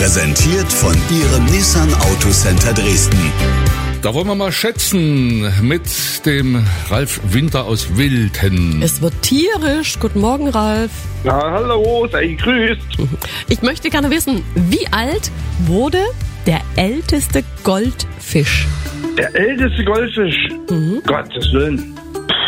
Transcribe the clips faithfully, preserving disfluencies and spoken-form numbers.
Präsentiert von Ihrem Nissan Autocenter Dresden. Da wollen wir mal schätzen mit dem Ralf Winter aus Wilthen. Es wird tierisch. Guten Morgen, Ralf. Ja, hallo, sei gegrüßt. Ich möchte gerne wissen, wie alt wurde der älteste Goldfisch? Der älteste Goldfisch? Mhm. Gottes Willen.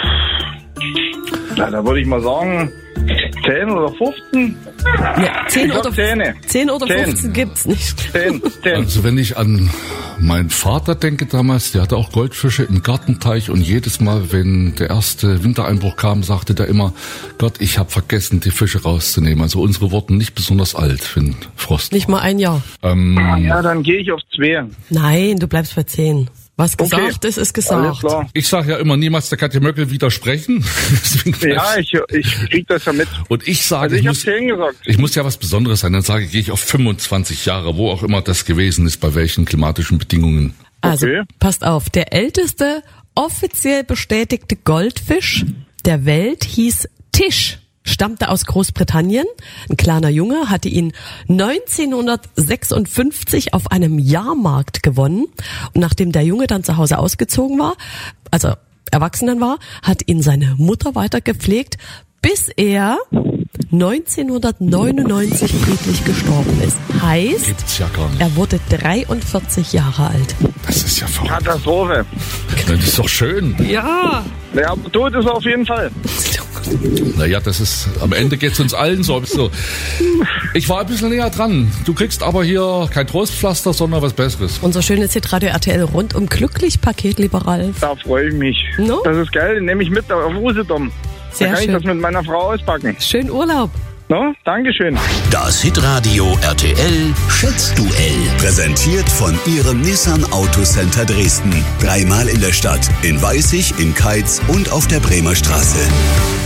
Na, da würde ich mal sagen, zehn oder fünfzehn? Ja, zehn oder, zehn oder fünfzehn gibt's nicht. zehn, zehn. Also wenn ich an meinen Vater denke damals, der hatte auch Goldfische im Gartenteich und jedes Mal, wenn der erste Wintereinbruch kam, sagte der immer, Gott, ich habe vergessen, die Fische rauszunehmen. Also unsere wurden nicht besonders alt, wenn Frost Nicht mal ein Jahr. Ähm, ja, dann gehe ich auf zwei. Nein, du bleibst bei zehn. Was gesagt okay. ist, ist gesagt. Alles klar. Ich sage ja immer niemals der Katja Möckel widersprechen. Ja, ich, ich krieg das ja mit. Und ich sage, also ich, ich, muss, zehn gesagt. ich muss ja was Besonderes sein. Dann sage ich, gehe ich auf fünfundzwanzig Jahre, wo auch immer das gewesen ist, bei welchen klimatischen Bedingungen. Also, okay. Passt auf. Der älteste offiziell bestätigte Goldfisch der Welt hieß Tisch. Stammte aus Großbritannien. Ein kleiner Junge hatte ihn neunzehnhundertsechsundfünfzig auf einem Jahrmarkt gewonnen. Und nachdem der Junge dann zu Hause ausgezogen war, also erwachsen dann war, hat ihn seine Mutter weiter gepflegt, bis er neunzehnhundertneunundneunzig friedlich gestorben ist. Heißt, Gibt's ja gar nicht. Er wurde dreiundvierzig Jahre alt. Das ist ja verrückt. Katastrophe. Das ist doch schön. Ja. Ja, aber tot ist er auf jeden Fall. Naja, das ist, am Ende geht's uns allen so. so. Ich war ein bisschen näher dran. Du kriegst aber hier kein Trostpflaster, sondern was Besseres. Unser schönes Hitradio R T L rundum glücklich Paket, lieber Ralf. Da freue ich mich. No? Das ist geil, nehme ich mit auf Usedom. Sehr da kann schön. ich das mit meiner Frau auspacken. Schönen Urlaub. No? Dankeschön. Das Hitradio R T L Schätzduell. Präsentiert von Ihrem Nissan Autocenter Dresden. Dreimal in der Stadt, in Weißig, in Keitz und auf der Bremer Straße.